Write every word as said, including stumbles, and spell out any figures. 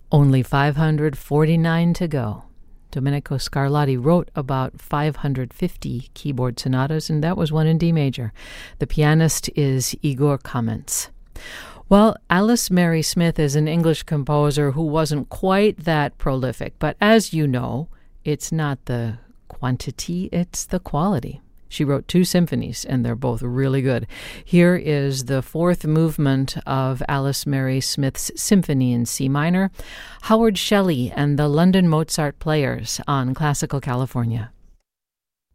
Only five hundred forty-nine to go. Domenico Scarlatti wrote about five hundred fifty keyboard sonatas, and that was one in D major. The pianist is Igor Kaments. Well, Alice Mary Smith is an English composer who wasn't quite that prolific, but as you know, it's not the quantity, it's the quality. She wrote two symphonies, and they're both really good. Here is the fourth movement of Alice Mary Smith's Symphony in C minor, Howard Shelley and the London Mozart Players on Classical California.